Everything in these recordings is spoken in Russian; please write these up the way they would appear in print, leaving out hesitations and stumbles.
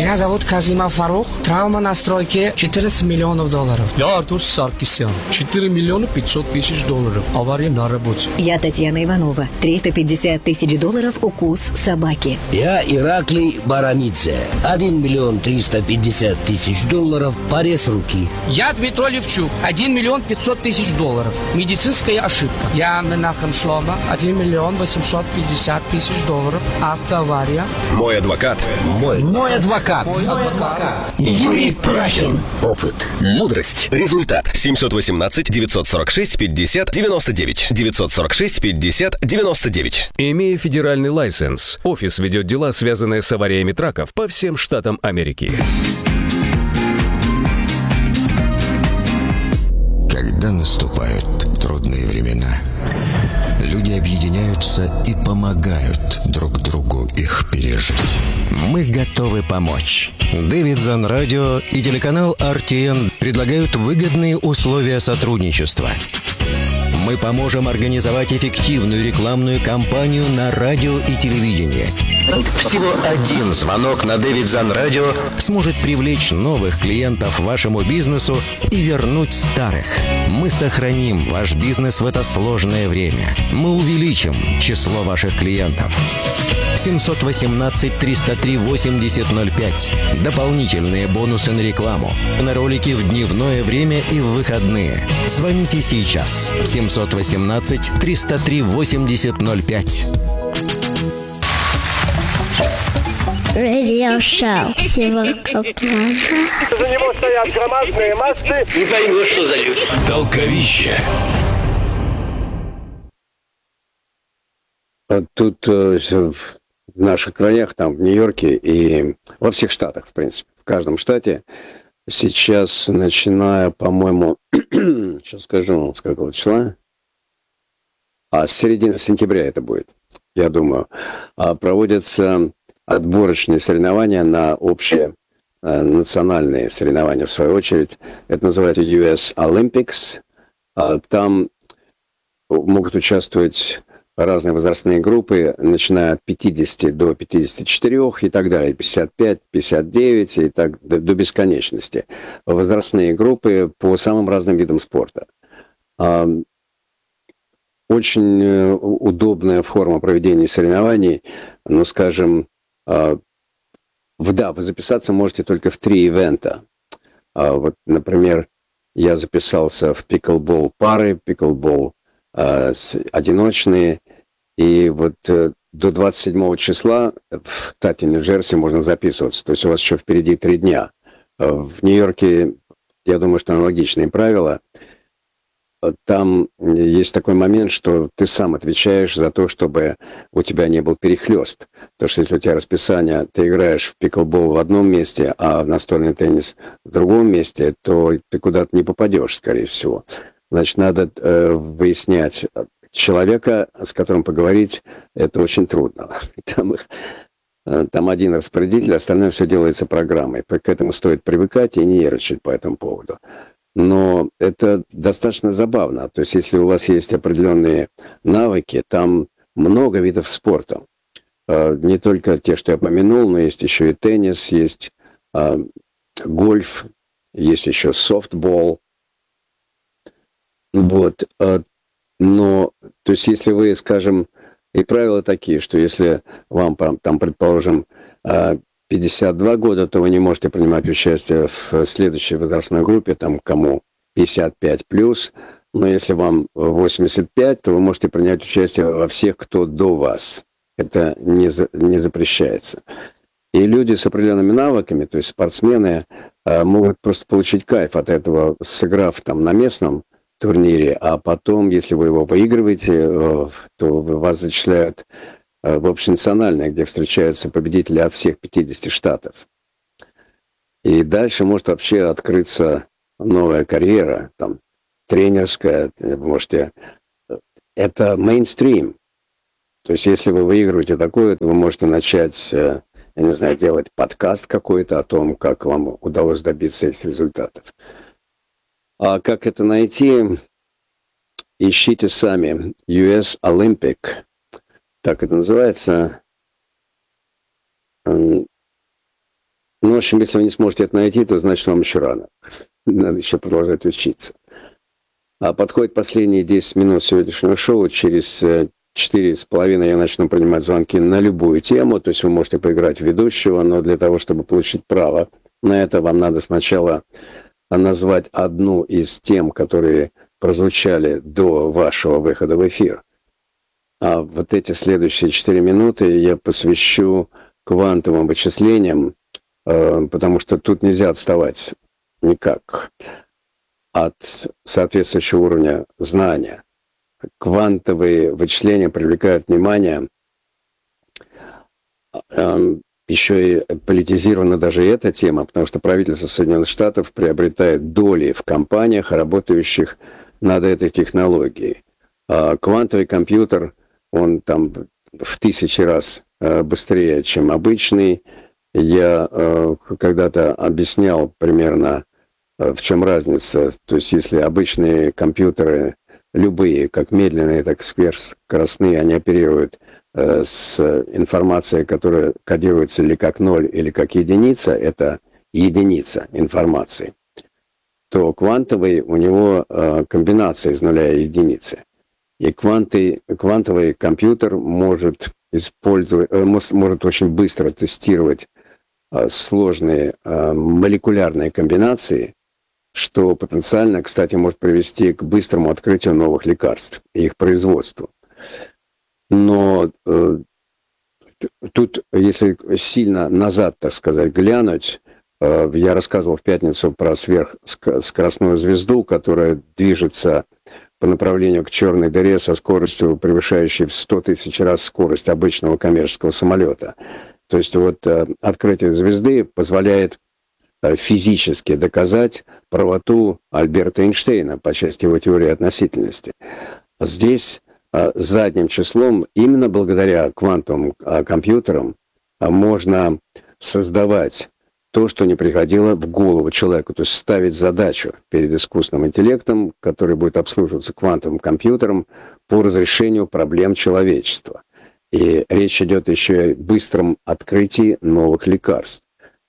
Меня зовут Казимов Фарух. Травма на стройке $14 миллионов. Я Артур Саркисян. 4 миллиона 500 тысяч долларов. Авария на работе. Я Татьяна Иванова. $350 тысяч укус собаки. Я Ираклий Барамидзе. 1 миллион 350 тысяч долларов. Порез руки. Я Дмитрий Левчук. 1 миллион 500 тысяч долларов. Медицинская ошибка. Я Менахем Шлома. 1 миллион 850 тысяч долларов. Автоавария. Мой адвокат. Мой адвокат. Юрий Прахин. Опыт. Мудрость. Результат. 718-946-50-99. 946-50-99. Имея федеральный лайсенс, офис ведет дела, связанные с авариями траков по всем штатам Америки. Когда наступают трудные времена, люди объединяются и помогают друг другу их пережить. Мы готовы помочь. Davidson Radio и телеканал RTN предлагают выгодные условия сотрудничества. Мы поможем организовать эффективную рекламную кампанию на радио и телевидении. Всего один звонок на Davidson Radio сможет привлечь новых клиентов вашему бизнесу и вернуть старых. Мы сохраним ваш бизнес в это сложное время. Мы увеличим число ваших клиентов. 718-303-8005. Дополнительные бонусы на рекламу. На ролики в дневное время и в выходные. Звоните сейчас. 718-303-8005. Радиошоу. Сегодня За него стоят громадные массы. Не поймешь, что за люди. Толковище. Тут в наших краях, там в Нью-Йорке и во всех штатах, в принципе, в каждом штате сейчас, начиная, по-моему, сейчас скажу, с какого числа, с середины сентября это будет, я думаю, проводятся отборочные соревнования на общие национальные соревнования, в свою очередь. Это называется US Olympics. Там могут участвовать разные возрастные группы, начиная от 50 до 54 и так далее, 55, 59 и так до бесконечности. Возрастные группы по самым разным видам спорта. Очень удобная форма проведения соревнований, ну, скажем, вы записаться можете только в 3 ивента. Вот, например, я записался в пиклбол пары, пиклбол одиночные, и вот до 27 числа в штате Нью-Джерси можно записываться. То есть у вас еще впереди 3 дня. В Нью-Йорке, я думаю, что аналогичные правила. Там есть такой момент, что ты сам отвечаешь за то, чтобы у тебя не был перехлёст. Потому что если у тебя расписание, ты играешь в пиклбол в одном месте, а в настольный теннис в другом месте, то ты куда-то не попадешь, скорее всего. Значит, надо выяснять человека, с которым поговорить, это очень трудно. Там один распорядитель, остальное все делается программой. К этому стоит привыкать и не нервничать по этому поводу. Но это достаточно забавно. То есть, если у вас есть определенные навыки, там много видов спорта. Не только те, что я помянул, но есть еще и теннис, есть гольф, есть еще софтбол. Вот. Но, то есть, если вы, скажем, и правила такие, что если вам, там, предположим, 52 года, то вы не можете принимать участие в следующей возрастной группе, там, кому 55 плюс. Но если вам 85, то вы можете принять участие во всех, кто до вас. Это не запрещается. И люди с определенными навыками, то есть спортсмены, могут просто получить кайф от этого, сыграв там на местном турнире, а потом, если вы его выигрываете, то вас зачисляют в общенациональное, где встречаются победители от всех 50 штатов. И дальше может вообще открыться новая карьера, там, тренерская, вы можете... Это мейнстрим. То есть, если вы выигрываете такое, то вы можете начать, я не знаю, делать подкаст какой-то о том, как вам удалось добиться этих результатов. А как это найти? Ищите сами. US Olympic. Так это называется. Ну, Ну, в общем, если вы не сможете это найти, то значит вам еще рано. Надо еще продолжать учиться. А подходит последние 10 минут сегодняшнего шоу. Через 4,5 я начну принимать звонки на любую тему. То есть вы можете поиграть в ведущего, но для того, чтобы получить право на это, вам надо сначала назвать одну из тем, которые прозвучали до вашего выхода в эфир. А вот эти следующие 4 минуты я посвящу квантовым вычислениям, потому что тут нельзя отставать никак от соответствующего уровня знания. Квантовые вычисления привлекают внимание. Еще и политизирована даже эта тема, потому что правительство Соединенных Штатов приобретает доли в компаниях, работающих над этой технологией. Квантовый компьютер, он там в 1000 раз быстрее, чем обычный. Я когда-то объяснял примерно, в чем разница. То есть, если обычные компьютеры, любые, как медленные, так и сверхскоростные, они оперируют с информацией, которая кодируется или как 0, или как единица, это единица информации, то квантовый, у него комбинация из нуля и единицы. И квантовый компьютер может очень быстро тестировать сложные молекулярные комбинации, что потенциально, кстати, может привести к быстрому открытию новых лекарств и их производству. Но тут, если сильно назад, так сказать, глянуть, я рассказывал в пятницу про сверхскоростную звезду, которая движется по направлению к черной дыре со скоростью, превышающей в 100 тысяч раз скорость обычного коммерческого самолета. То есть вот открытие звезды позволяет физически доказать правоту Альберта Эйнштейна по части его теории относительности. Здесь задним числом, именно благодаря квантовым компьютерам, можно создавать то, что не приходило в голову человеку, то есть ставить задачу перед искусственным интеллектом, который будет обслуживаться квантовым компьютером по разрешению проблем человечества. И речь идет еще о быстром открытии новых лекарств.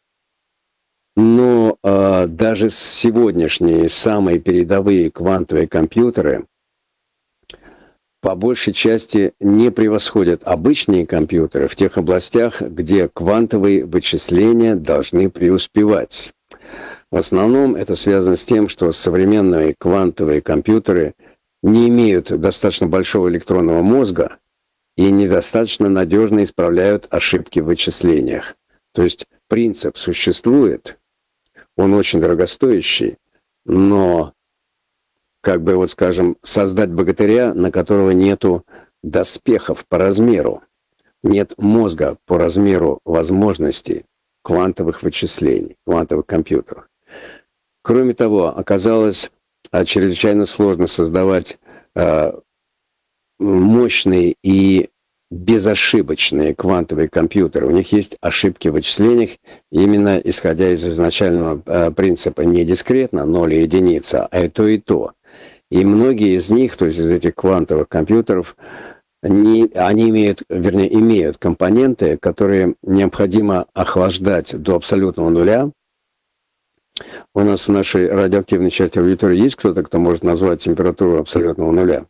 Но даже сегодняшние самые передовые квантовые компьютеры по большей части не превосходят обычные компьютеры в тех областях, где квантовые вычисления должны преуспевать. В основном это связано с тем, что современные квантовые компьютеры не имеют достаточно большого электронного мозга и недостаточно надежно исправляют ошибки в вычислениях. То есть принцип существует, он очень дорогостоящий, но создать богатыря, на которого нету доспехов по размеру, нет мозга по размеру возможностей квантовых вычислений, квантовых компьютеров. Кроме того, оказалось чрезвычайно сложно создавать мощные и безошибочные квантовые компьютеры. У них есть ошибки в вычислениях, именно исходя из изначального принципа не дискретно, 0 и единица, а и то, и то. И многие из них, то есть из этих квантовых компьютеров, они имеют компоненты, которые необходимо охлаждать до абсолютного нуля. У нас в нашей радиоактивной части аудитории есть кто-то, кто может назвать температуру абсолютного нуля?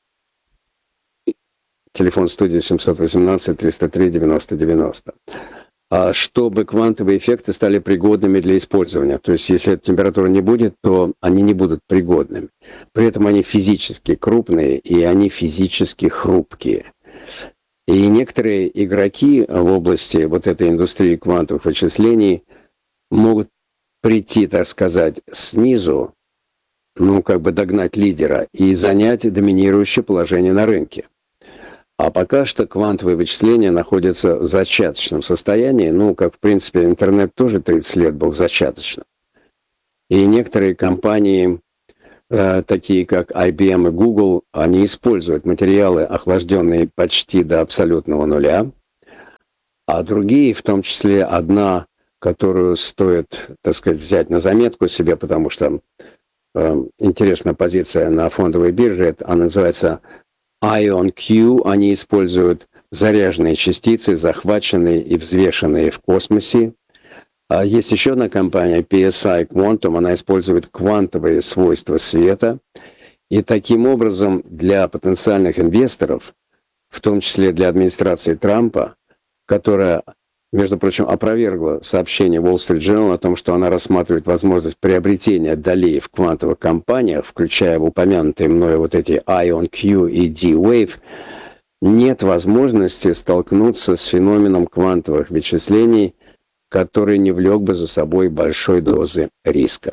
Телефон студии 718-303-90-90. Чтобы квантовые эффекты стали пригодными для использования. То есть, если эта температура не будет, то они не будут пригодными. При этом они физически крупные, и они физически хрупкие. И некоторые игроки в области вот этой индустрии квантовых вычислений могут прийти, так сказать, снизу, догнать лидера и занять доминирующее положение на рынке. А пока что квантовые вычисления находятся в зачаточном состоянии, как, в принципе, интернет тоже 30 лет был зачаточным. И некоторые компании, такие как IBM и Google, они используют материалы, охлажденные почти до абсолютного нуля, а другие, в том числе одна, которую стоит, так сказать, взять на заметку себе, потому что интересная позиция на фондовой бирже, она называется IonQ, они используют заряженные частицы, захваченные и взвешенные в космосе. А есть еще одна компания, PSI Quantum, она использует квантовые свойства света. И таким образом для потенциальных инвесторов, в том числе для администрации Трампа, которая, между прочим, опровергла сообщение Wall Street Journal о том, что она рассматривает возможность приобретения долей в квантовых компаниях, включая в упомянутые мною вот эти IonQ и D-Wave, нет возможности столкнуться с феноменом квантовых вычислений, который не влек бы за собой большой дозы риска.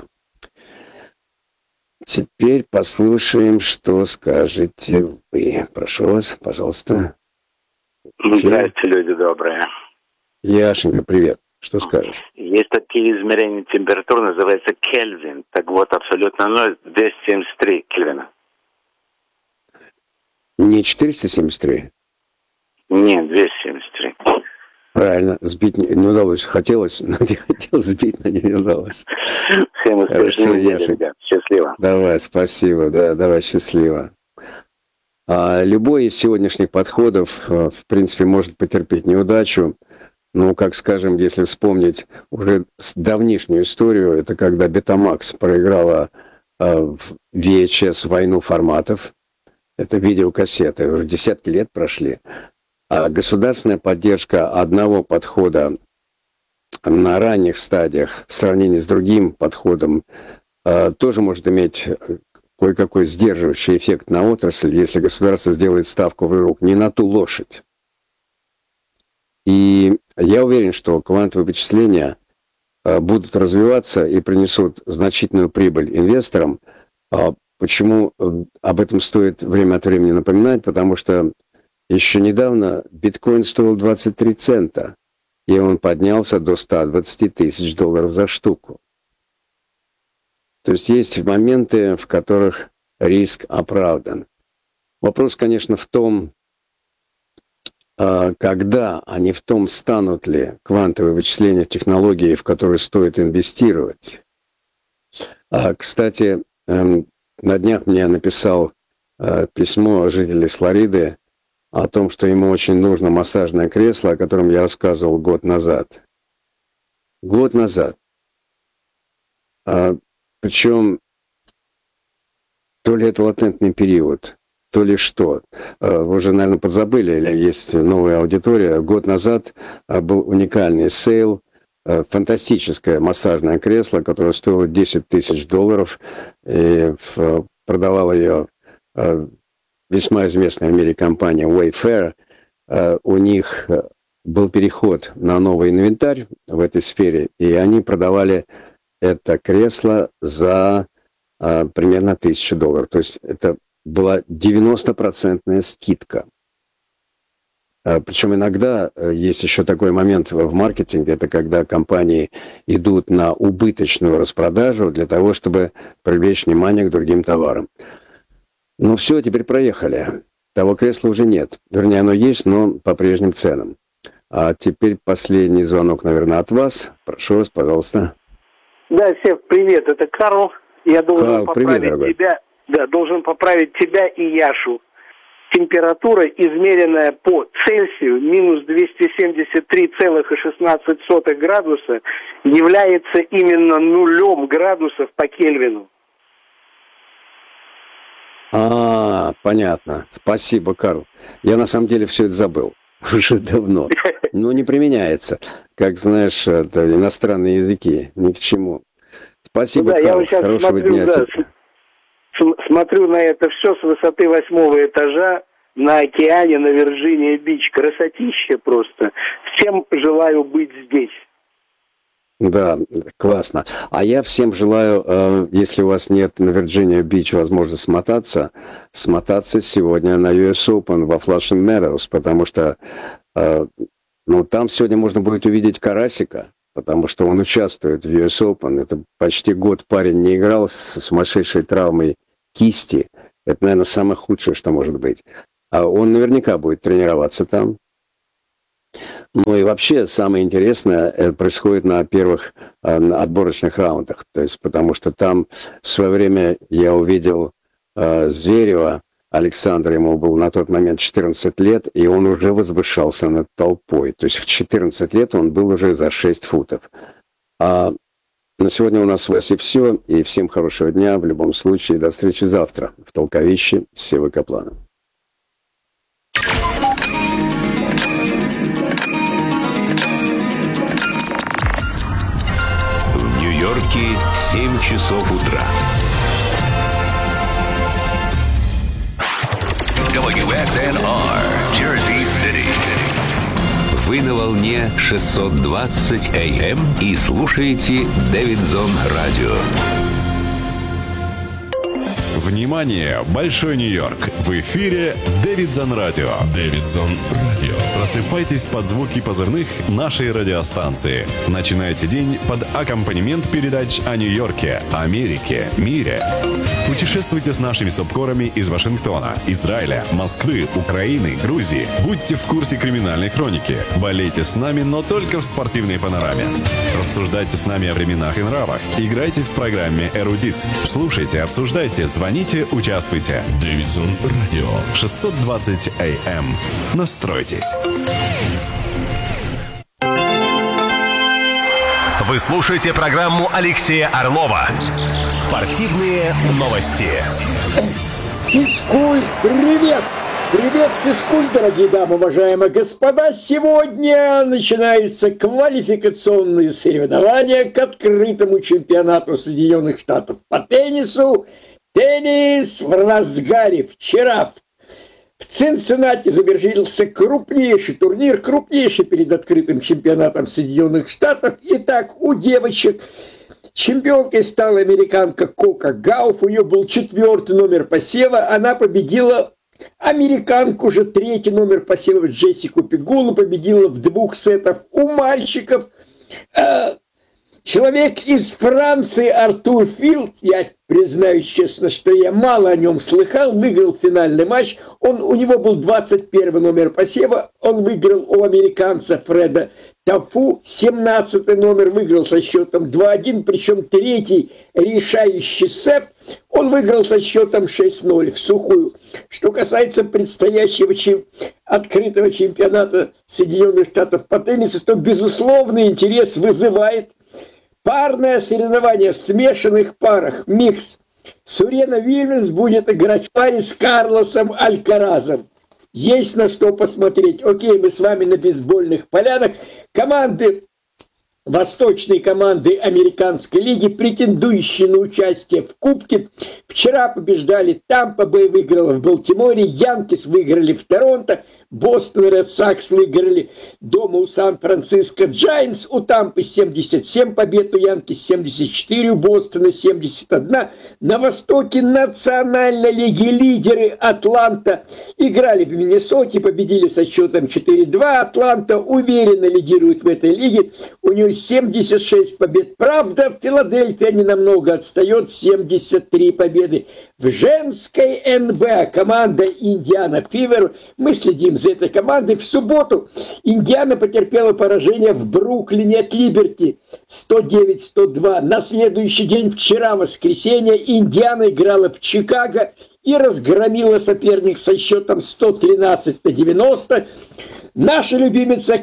Теперь послушаем, что скажете вы. Прошу вас, пожалуйста. Здравствуйте, люди добрые. Яшенька, привет. Что скажешь? Есть такие измерения температуры, называется Кельвин. Так вот, абсолютно 0, 273 Кельвина. Не 473? Нет, 273. Правильно, сбить не удалось. Хотелось, но не хотелось сбить, но не удалось. Всем успешного дня, Яшенька. ребят. Счастливо. Давай, спасибо. Да, давай, счастливо. Любой из сегодняшних подходов, в принципе, может потерпеть неудачу. Ну, как скажем, если вспомнить уже давнишнюю историю, это когда Betamax проиграла в VHS войну форматов. Это видеокассеты, уже десятки лет прошли. А государственная поддержка одного подхода на ранних стадиях в сравнении с другим подходом тоже может иметь кое-какой сдерживающий эффект на отрасль, если государство сделает ставку в рук не на ту лошадь. И я уверен, что квантовые вычисления будут развиваться и принесут значительную прибыль инвесторам. Почему об этом стоит время от времени напоминать? Потому что еще недавно биткоин стоил 23 цента, и он поднялся до 120 тысяч долларов за штуку. То есть есть моменты, в которых риск оправдан. Вопрос, конечно, в том, когда, а не в том, станут ли квантовые вычисления технологии, в которые стоит инвестировать. Кстати, на днях мне написал письмо житель из Флориды о том, что ему очень нужно массажное кресло, о котором я рассказывал год назад. Год назад. Причем то ли это латентный период, то ли что. Вы уже, наверное, подзабыли, или есть новая аудитория. Год назад был уникальный сейл, фантастическое массажное кресло, которое стоило 10 тысяч долларов, и продавала ее весьма известная в мире компания Wayfair. У них был переход на новый инвентарь в этой сфере, и они продавали это кресло за примерно 1000 долларов. То есть это была 90% скидка. Причем иногда есть еще такой момент в маркетинге, это когда компании идут на убыточную распродажу для того, чтобы привлечь внимание к другим товарам. Ну все, теперь проехали. Того кресла уже нет. Вернее, оно есть, но по прежним ценам. А теперь последний звонок, наверное, от вас. Прошу вас, пожалуйста. Да, Сев, привет, это Карл. Я должен Карл, поправить привет, тебя. Да, должен поправить тебя и Яшу. Температура, измеренная по Цельсию, минус 273,16 градуса, является именно 0 градусов по Кельвину. Понятно. Спасибо, Карл. Я на самом деле все это забыл. Уже давно. Но не применяется. Как знаешь, это иностранные языки. Ни к чему. Спасибо, да, Карл. Я сейчас Хорошего дня тебе. Смотрю на это все с высоты 8-го этажа на океане на Вирджиния-Бич. Красотища просто. Всем желаю быть здесь. Да, классно. А я всем желаю, если у вас нет на Вирджиния-Бич возможности смотаться сегодня на US Open во Flushing Meadows, потому что там сегодня можно будет увидеть Карасика, потому что он участвует в US Open. Это почти год парень не играл с сумасшедшей травмой кисти. Это, наверное, самое худшее, что может быть. А он наверняка будет тренироваться там. Ну и вообще самое интересное происходит на первых отборочных раундах. То есть, потому что там в свое время я увидел Зверева, Александра, ему был на тот момент 14 лет, и он уже возвышался над толпой. То есть в 14 лет он был уже за 6 футов. А на сегодня у нас с Васей все. И всем хорошего дня. В любом случае, до встречи завтра в Толковище с Севой Капланом. В Нью-Йорке 7 часов утра. WSNR, Jersey City. Вы на волне 620 AM и слушаете Дэвидсон Радио. Внимание! Большой Нью-Йорк! В эфире Дэвидсон Радио. Дэвидсон Радио. Просыпайтесь под звуки позывных нашей радиостанции. Начинайте день под аккомпанемент передач о Нью-Йорке, Америке, мире. Путешествуйте с нашими субкорами из Вашингтона, Израиля, Москвы, Украины, Грузии. Будьте в курсе криминальной хроники. Болейте с нами, но только в спортивной панораме. Рассуждайте с нами о временах и нравах. Играйте в программе «Эрудит». Слушайте, обсуждайте, звоните, участвуйте. Дэвидсон Радио. 620 AM. Настройтесь. Вы слушаете программу Алексея Орлова «Спортивные новости». Физкульт, привет! Привет, физкульт, дорогие дамы, уважаемые господа! Сегодня начинаются квалификационные соревнования к открытому чемпионату Соединенных Штатов по теннису. Теннис в разгаре. Вчера в Цинциннати завершился крупнейший турнир, крупнейший перед открытым чемпионатом Соединенных Штатов. Итак, у девочек чемпионкой стала американка Кока Гауф. У нее был 4-й номер посева. Она победила американку же 3-й номер посева Джессику Пегулу. Победила в 2 сетах. У мальчиков человек из Франции Артур Филд, я признаюсь честно, что я мало о нем слыхал, выиграл финальный матч. У него был 21 номер посева, он выиграл у американца Фреда Тафу. 17 номер выиграл со счетом 2-1, причем 3-й решающий сет он выиграл со счетом 6-0 в сухую. Что касается предстоящего открытого чемпионата Соединенных Штатов по теннису, то безусловный интерес вызывает парное соревнование в смешанных парах, микс. Сурена Вильямс будет играть в паре с Карлосом Алькаразом. Есть на что посмотреть. Окей, мы с вами на бейсбольных полянах. Восточные команды американской лиги, претендующие на участие в Кубке. Вчера побеждали Тампа Бэй, выиграла в Балтиморе, Янкис выиграли в Торонто, Бостон Ред Сокс выиграли дома у Сан-Франциско Джайнтс, у Тампы 77 побед, у Янкис 74, у Бостона 71. На востоке Национальной лиги лидеры Атланта играли в Миннесоте, победили со счетом 4-2. Атланта уверенно лидирует в этой лиге, у нее 76 побед. Правда, Филадельфия ненамного отстает, 73 победы. В женской НБА команда Индиана Фивер, мы следим за этой командой. В субботу Индиана потерпела поражение в Бруклине от Либерти 109-102. На следующий день, вчера, воскресенье, Индиана играла в Чикаго и разгромила соперник со счетом 113-90. Наша любимица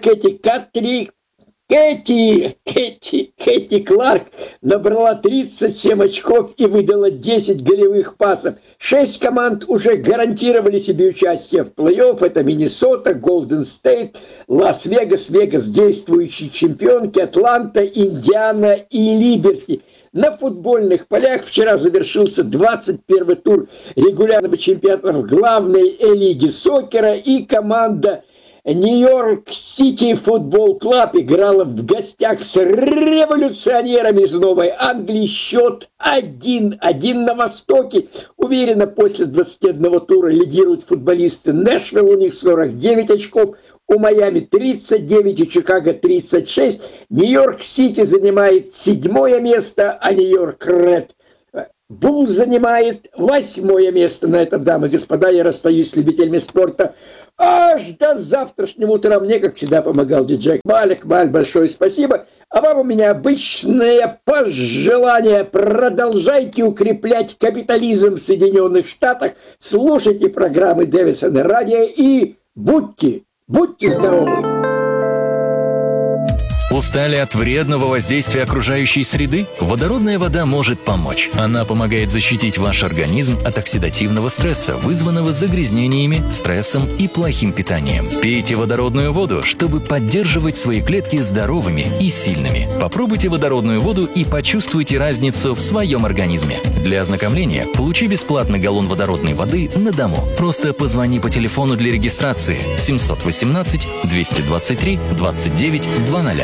Кэти Кларк набрала 37 очков и выдала 10 голевых пасов. 6 команд уже гарантировали себе участие в плей-офф. Это Миннесота, Голден Стейт, Лас-Вегас, Вегас действующие чемпионки, Атланта, Индиана и Либерти. На футбольных полях вчера завершился 21-й тур регулярного чемпионата в главной лиге сокера, и команда Нью-Йорк Сити Футбол Клаб играла в гостях с революционерами из Новой Англии. Счет 1-1 на востоке. Уверенно после 21 тура лидируют футболисты Нэшвилл, у них 49 очков, у Майами 39, у Чикаго 36. Нью-Йорк Сити занимает 7 место, а Нью-Йорк Ред Булл занимает 8 место. На этом, дамы и господа, я расстаюсь с любителями спорта аж до завтрашнего утра. Мне, как всегда, помогал диджей Кмаль. Кмаль, большое спасибо. А вам у меня обычное пожелание: продолжайте укреплять капитализм в Соединенных Штатах, слушайте программы Дэвидсон Радио и будьте здоровы. Устали от вредного воздействия окружающей среды? Водородная вода может помочь. Она помогает защитить ваш организм от оксидативного стресса, вызванного загрязнениями, стрессом и плохим питанием. Пейте водородную воду, чтобы поддерживать свои клетки здоровыми и сильными. Попробуйте водородную воду и почувствуйте разницу в своем организме. Для ознакомления получи бесплатно галлон водородной воды на дому. Просто позвони по телефону для регистрации 718 223 29 00.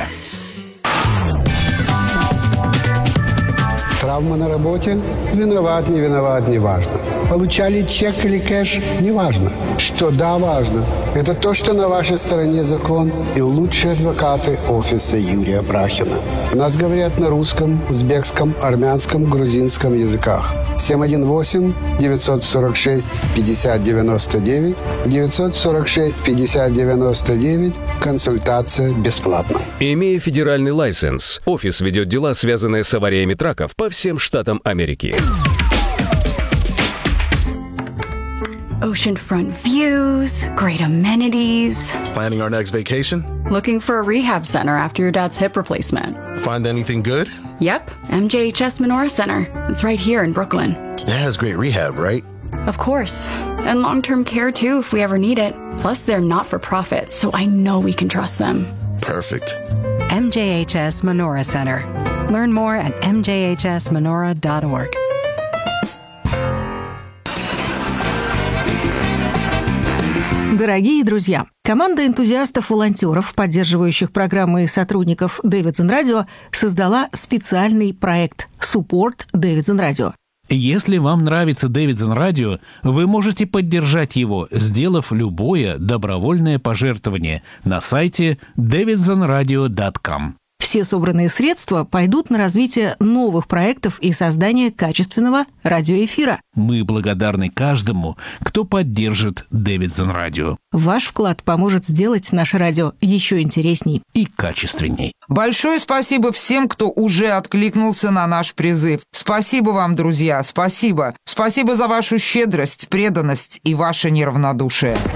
Травма на работе? Виноват, не виноват, не важно. Получали чек или кэш? Не важно. Что да, важно. Это то, что на вашей стороне закон и лучшие адвокаты офиса Юрия Брахина. У нас говорят на русском, узбекском, армянском, грузинском языках. 718-946-5099, 946-5099, консультация бесплатна. Имея федеральный лайсенс, офис ведет дела, связанные с авариями траков по всем штатам Америки. Oceanfront views, great amenities. Planning our next vacation? Looking for a rehab center after your dad's hip replacement. Find anything good? Yep, MJHS Menorah Center. It's right here in Brooklyn. It has great rehab, right? Of course. And long-term care too if we ever need it. Plus they're not-for-profit, so I know we can trust them. Perfect. MJHS Menorah Center. Learn more at mjhsmenorah.org. Дорогие друзья, команда энтузиастов-волонтеров, поддерживающих программы и сотрудников Davidson Radio, создала специальный проект «Support Davidson Radio». Если вам нравится Davidson Radio, вы можете поддержать его, сделав любое добровольное пожертвование на сайте davidsonradio.com. Все собранные средства пойдут на развитие новых проектов и создание качественного радиоэфира. Мы благодарны каждому, кто поддержит Davidson Radio. Ваш вклад поможет сделать наше радио еще интересней и качественней. Большое спасибо всем, кто уже откликнулся на наш призыв. Спасибо вам, друзья, спасибо. Спасибо за вашу щедрость, преданность и ваше неравнодушие.